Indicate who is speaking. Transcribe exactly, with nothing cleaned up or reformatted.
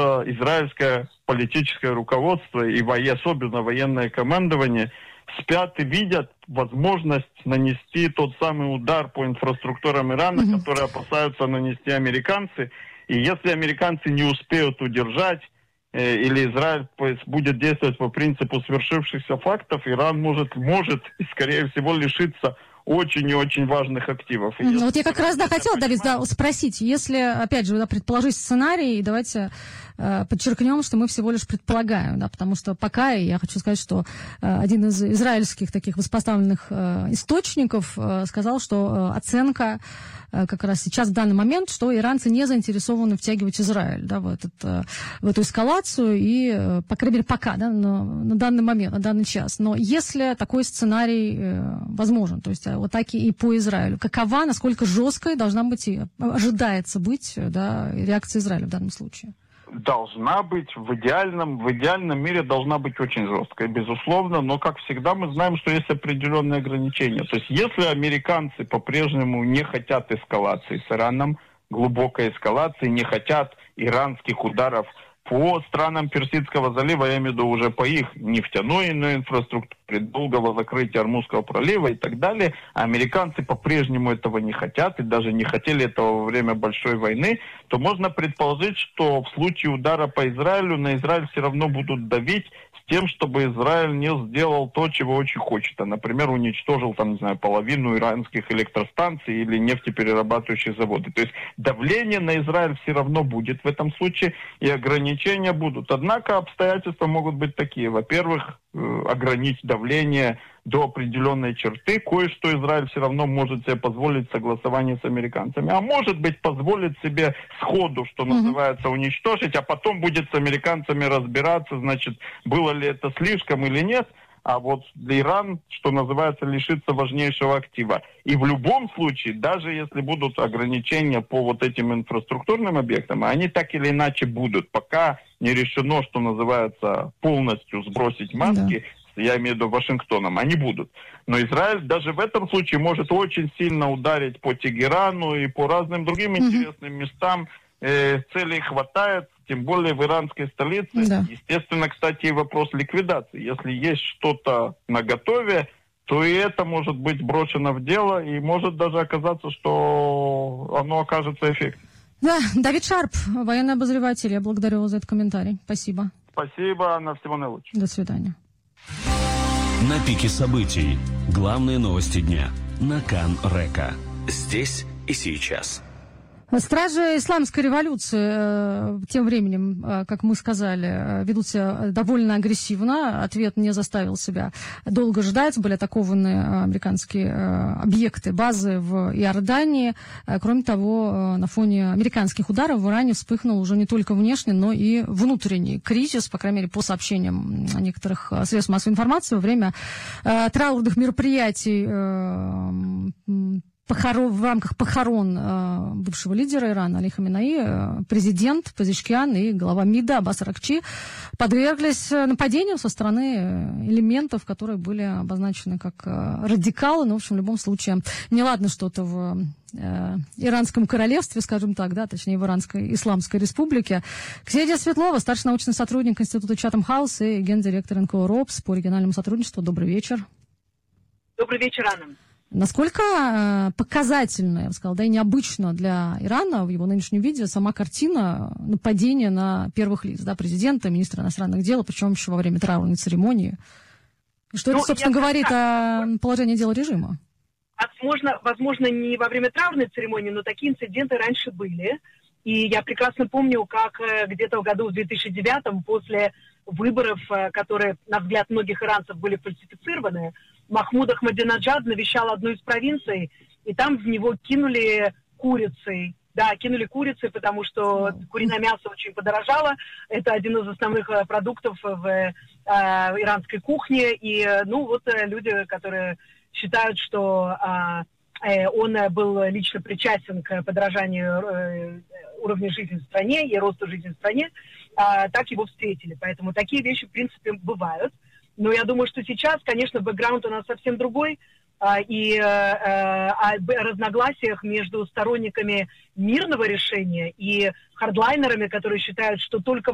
Speaker 1: что израильское политическое руководство и особенно военное командование спят и видят возможность нанести тот самый удар по инфраструктурам Ирана, mm-hmm. который опасаются нанести американцы. И если американцы не успеют удержать, э, или Израиль будет действовать по принципу свершившихся фактов, Иран может, может и, скорее всего, лишиться очень и очень важных активов. И
Speaker 2: ну, вот я как раз, да, хотела, Давид, да, спросить, если, опять же, да, предположить сценарий, давайте э, подчеркнем, что мы всего лишь предполагаем, да, потому что пока, я хочу сказать, что э, один из израильских таких воспоставленных э, источников э, сказал, что э, оценка э, как раз сейчас, в данный момент, что иранцы не заинтересованы втягивать Израиль, да, в, этот, э, в эту эскалацию, и, э, по крайней мере, пока, да, на, на данный момент, на данный час. Но если такой сценарий э, возможен, то есть атаки и по Израилю, какова, насколько жесткой должна быть и ожидается быть, да, реакция Израиля в данном случае?
Speaker 1: Должна быть, в идеальном, в идеальном мире должна быть очень жесткой, безусловно, но, как всегда, мы знаем, что есть определенные ограничения. То есть, если американцы по-прежнему не хотят эскалации с Ираном, глубокой эскалации, не хотят иранских ударов по странам Персидского залива, я имею в виду уже по их нефтяной инфраструктуре, долгого закрытия Ормузского пролива и так далее, а американцы по-прежнему этого не хотят и даже не хотели этого во время Большой войны, то можно предположить, что в случае удара по Израилю на Израиль все равно будут давить с тем, чтобы Израиль не сделал то, чего очень хочет. А, например, уничтожил, там, не знаю, половину иранских электростанций или нефтеперерабатывающих заводов. То есть давление на Израиль все равно будет в этом случае, и ограничения будут. Однако обстоятельства могут быть такие. Во-первых, ограничить давление до определенной черты. Кое-что Израиль все равно может себе позволить согласование с американцами. А может быть, позволит себе сходу, что mm-hmm. называется, уничтожить, а потом будет с американцами разбираться, значит, было ли это слишком или нет. А вот Иран, что называется, лишится важнейшего актива. И в любом случае, даже если будут ограничения по вот этим инфраструктурным объектам, они так или иначе будут. Пока не решено, что называется, полностью сбросить маски, да. я имею в виду Вашингтоном, они будут. Но Израиль даже в этом случае может очень сильно ударить по Тегерану и по разным другим mm-hmm. интересным местам. Э, целей хватает. Тем более в иранской столице. Да. Естественно, кстати, и вопрос ликвидации. Если есть что-то наготове, то и это может быть брошено в дело, и может даже оказаться, что оно окажется эффективным.
Speaker 2: Да, Давид Шарп, военный обозреватель. Я благодарю вас за этот комментарий. Спасибо.
Speaker 1: Спасибо, на всего наилучшего.
Speaker 2: До свидания.
Speaker 3: На пике событий. Главные новости дня. На Кан Река. Здесь и сейчас.
Speaker 2: Стражи исламской революции э, тем временем, э, как мы сказали, э, ведут себя довольно агрессивно. Ответ не заставил себя долго ждать. Были атакованы э, американские э, объекты, базы в Иордании. Э, кроме того, э, на фоне американских ударов в Иране вспыхнул уже не только внешний, но и внутренний кризис, по крайней мере, по сообщениям некоторых средств массовой информации, во время э, траурных мероприятий э, Похорон, в рамках похорон э, бывшего лидера Ирана Али Хаминеи, э, президент Пезешкиан и глава МИДа Аббас Аракчи подверглись нападению со стороны элементов, которые были обозначены как э, радикалы. Но, в общем, в любом случае, неладно что-то в э, Иранском королевстве, скажем так, да, точнее, в Иранской Исламской Республике. Ксения Светлова, старший научный сотрудник Института Чатам Хаус и гендиректор эн ка о РОПС по региональному сотрудничеству. Добрый вечер.
Speaker 4: Добрый вечер, Анна.
Speaker 2: Насколько э, показательно, я бы сказала, да и необычно для Ирана в его нынешнем виде сама картина нападения на первых лиц, да, президента, министра иностранных дел, причем еще во время траурной церемонии. И что ну, это, собственно, говорит о положении дел режима?
Speaker 4: Возможно, возможно, не во время траурной церемонии, но такие инциденты раньше были. И я прекрасно помню, как где-то в году в две тысячи девятом, после выборов, которые, на взгляд многих иранцев, были фальсифицированы, Махмуд Ахмадинеджад навещал одну из провинций, и там в него кинули курицей. Да, кинули курицей, потому что куриное мясо очень подорожало. Это один из основных продуктов в э, иранской кухне. И, ну, вот люди, которые считают, что э, он был лично причастен к подорожанию э, уровня жизни в стране и росту жизни в стране, э, так его встретили. Поэтому такие вещи, в принципе, бывают. Но я думаю, что сейчас, конечно, бэкграунд у нас совсем другой, а, и а, о разногласиях между сторонниками мирного решения и хардлайнерами, которые считают, что только